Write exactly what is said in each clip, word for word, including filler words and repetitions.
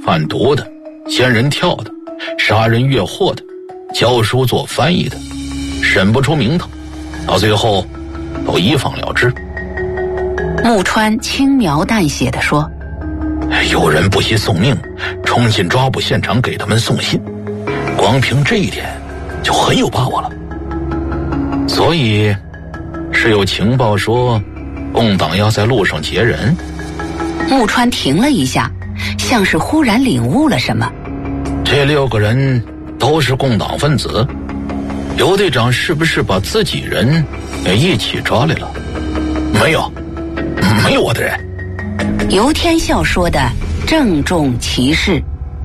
贩毒的、仙人跳的、杀人越货的、教书做翻译的，审不出名头，到最后都一放了之。 木川轻描淡写地说， 有人不惜送命冲进抓捕现场给他们送信，光凭这一点就很有把握了。所以是有情报说共党要在路上劫人。 木川停了一下，像是忽然领悟了什么。 这六个人都是共党分子，刘队长是不是把自己人也一起抓来了？没有，没有我的人。 游天笑说的郑重其事。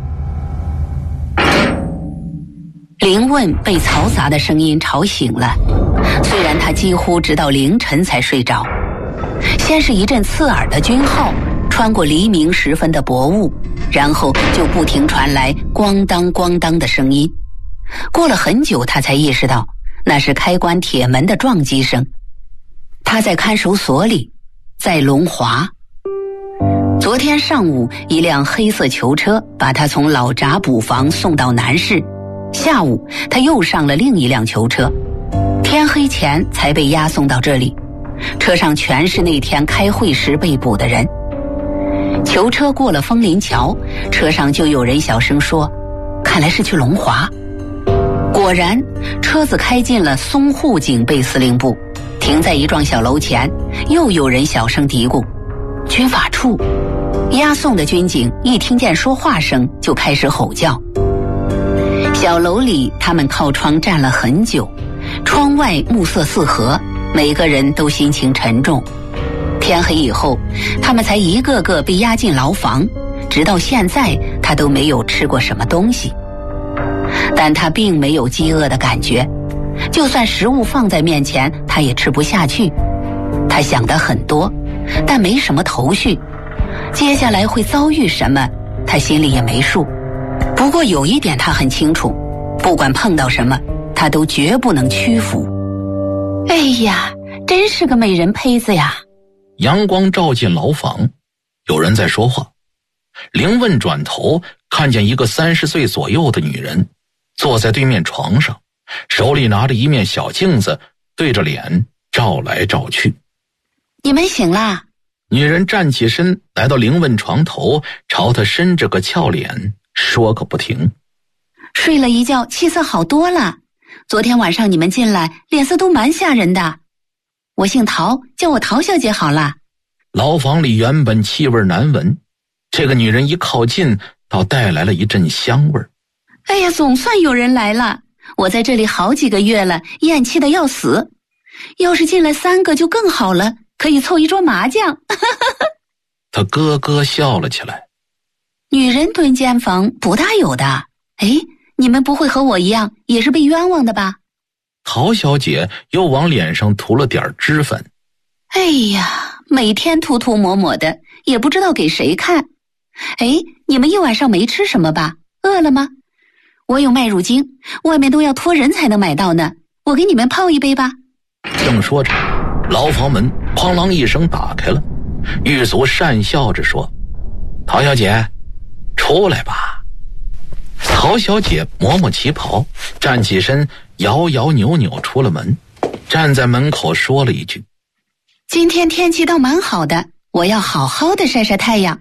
林问被嘈杂的声音吵醒了，虽然他几乎直到凌晨才睡着。先是一阵刺耳的军号穿过黎明时分的薄雾，然后就不停传来咣当咣当的声音。过了很久，他才意识到那是开关铁门的撞击声。他在看守所里，在龙华。昨天上午，一辆黑色囚车把他从老闸捕房送到南市，下午他又上了另一辆囚车，天黑前才被押送到这里。车上全是那天开会时被捕的人。囚车过了枫林桥，车上就有人小声说，看来是去龙华。果然，车子开进了淞沪警备司令部，停在一幢小楼前，又有人小声嘀咕，军法处。押送的军警一听见说话声就开始吼叫。小楼里他们靠窗站了很久，窗外暮色四合，每个人都心情沉重。天黑以后，他们才一个个被押进牢房，直到现在他都没有吃过什么东西。但他并没有饥饿的感觉，就算食物放在面前他也吃不下去。他想得很多，但没什么头绪，接下来会遭遇什么他心里也没数。不过有一点他很清楚，不管碰到什么他都绝不能屈服。哎呀，真是个美人胚子呀！ 阳光照进牢房，有人在说话。凌问转头看见一个三十岁左右的女人坐在对面床上，手里拿着一面小镜子，对着脸照来照去。 你们醒啦？ 女人站起身来到凌问床头，朝他伸着个俏脸，说个不停。 睡了一觉，气色好多了。昨天晚上你们进来，脸色都蛮吓人的。我姓陶，叫我陶小姐好了。 牢房里原本气味难闻，这个女人一靠近，倒带来了一阵香味儿。 哎呀，总算有人来了！我在这里好几个月了，厌气的要死。要是进来三个就更好了，可以凑一桌麻将。 她咯咯笑了起来。 女人蹲监房不大有的。哎，你们不会和我一样也是被冤枉的吧？ 陶小姐又往脸上涂了点脂粉。 哎呀，每天涂涂抹抹的，也不知道给谁看。哎，你们一晚上没吃什么吧？饿了吗？我有麦乳精，外面都要托人才能买到呢，我给你们泡一杯吧。 正说着，牢房门哐啷一声打开了，狱卒讪笑着说，陶小姐，出来吧。陶小姐磨磨旗袍，站起身，摇摇扭扭出了门，站在门口说了一句， 今天天气倒蛮好的，我要好好的晒晒太阳。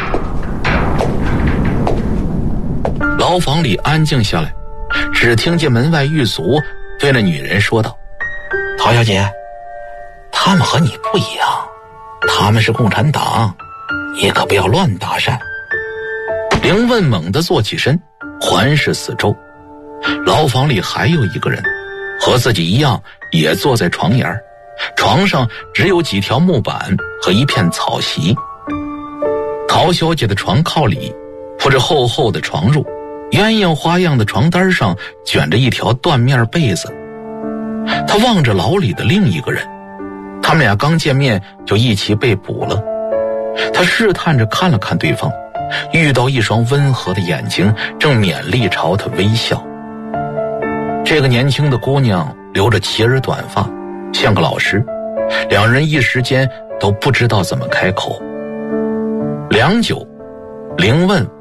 牢房里安静下来，只听见门外狱卒对那女人说道，陶小姐，他们和你不一样，他们是共产党，你可不要乱搭讪。凌问猛地坐起身，环视四周，牢房里还有一个人，和自己一样也坐在床沿，床上只有几条木板和一片草席。陶小姐的床靠里铺着厚厚的床褥，鸳鸯花样的床单上卷着一条缎面被子。她望着牢里的另一个人，他们俩刚见面就一起被捕了。她试探着看了看对方，遇到一双温和的眼睛正勉力朝她微笑。这个年轻的姑娘留着齐耳短发，像个老师，两人一时间都不知道怎么开口。良久，凌问